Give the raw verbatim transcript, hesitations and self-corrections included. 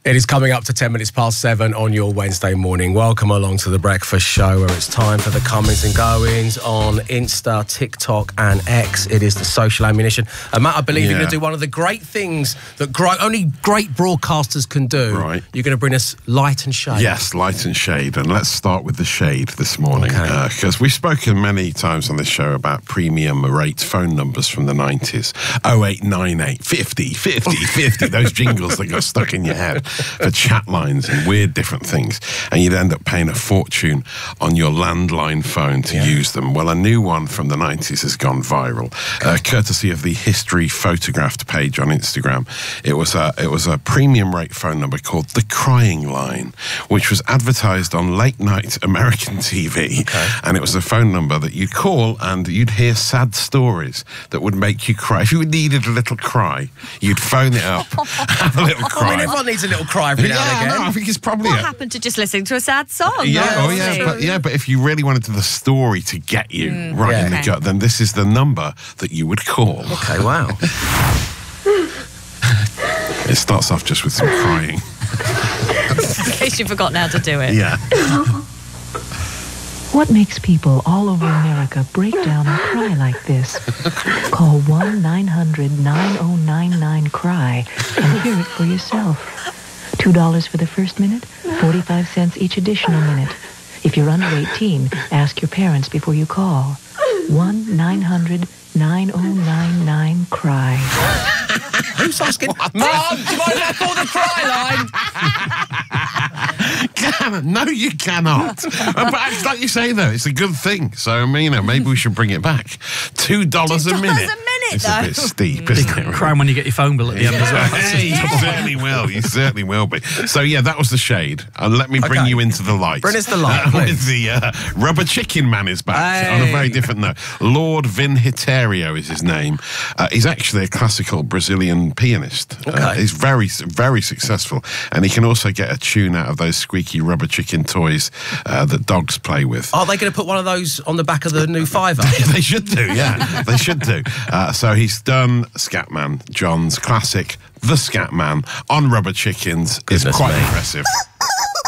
It is coming up to ten minutes past seven on your Wednesday morning. Welcome along to The Breakfast Show, where it's time for the comings and goings on Insta, TikTok and X. It is the social ammunition. And Matt, I believe yeah. you're going to do one of the great things that gro- only great broadcasters can do. Right. You're going to bring us light and shade. Yes, light and shade. And let's start with the shade this morning. Because okay. uh, we've spoken many times on this show about premium rate phone numbers from the nineties. oh eight nine eight, fifty, fifty, fifty. Those jingles that got stuck in your head for chat lines and weird different things. And you'd end up paying a fortune on your landline phone to yeah. use them. Well, a new one from the nineties has gone viral, uh, courtesy of the History Photographed page on Instagram. It was a, it was a premium rate phone number called The Crying Line, which was advertised on late night American T V. Okay. And it was a phone number that you'd call and you'd hear sad stories that would make you cry. If you needed a little cry, you'd phone it up, have a little cry. I mean, everyone needs a little cry every yeah, now and again. No, I think it's probably What a, happened to just listening to a sad song? Yeah, oh yeah, but yeah, but if you really wanted the story to get you mm, right yeah. in the okay. gut, then this is the number that you would call. Okay, wow. It starts off just with some crying. In case you've forgotten how to do it. Yeah. What makes people all over America break down and cry like this? Call one nine hundred nine oh nine nine cry and hear it for yourself. two dollars for the first minute, forty-five cents each additional minute. If you're under eighteen, ask your parents before you call. one nine hundred nine oh nine nine cry. Who's asking? Mom, do you mind if I call the cry line? Can, no, you cannot. uh, but it's like you say, though, it's a good thing. So, I mean, you know, maybe we should bring it back. Two dollars a minute. Two dollars a minute, It's though. a bit steep, isn't it? Crying when you get your phone bill at the end as well. Hey, you certainly will. You certainly will be. So, yeah, that was the shade. And let me bring okay. you into the light. Bring us the light, uh, please. with the uh, Rubber Chicken Man is back hey. on a very different note. Lord Vinhiterio is his name. Uh, he's actually a classical Brazilian pianist. Okay. Uh, he's very, very successful. And he can also get a tune out of those squeaky rubber chicken toys uh, that dogs play with. Are they going to put one of those on the back of the new Fiver? They should do, yeah. They should do. Uh, so he's done Scatman, John's classic, The Scatman, on rubber chickens. Goodness is quite me. impressive.